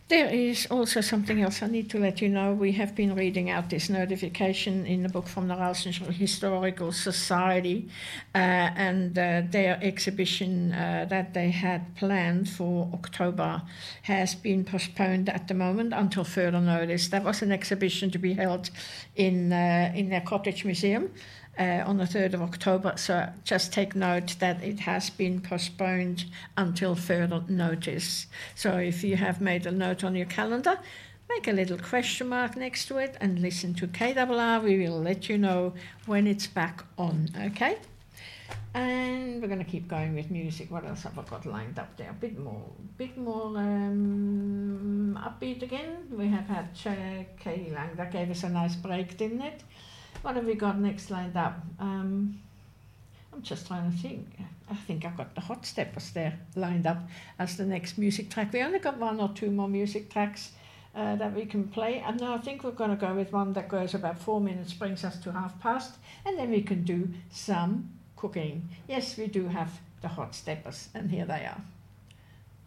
There is also something else I need to let you know. We have been reading out this notification in the book from the Russian Historical Society, and their exhibition that they had planned for October has been postponed at the moment until further notice. There was an exhibition to be held in their cottage museum on the 3rd of October, so just take note that it has been postponed until further notice. So if you have made a note on your calendar, make a little question mark next to it and listen to KRR. We will let you know when it's back on, okay? And we're going to keep going with music. What else have I got lined up there? A bit more upbeat again. We have had Katie Lang. That gave us a nice break, didn't it? What have we got next lined up? I'm just trying to think. I think I've got the Hot Steppers there lined up as the next music track. We only got 1 or 2 more music tracks that we can play. And now I think we're going to go with one that goes about 4 minutes, brings us to past, and then we can do some cooking. Yes, we do have the Hot Steppers, and here they are.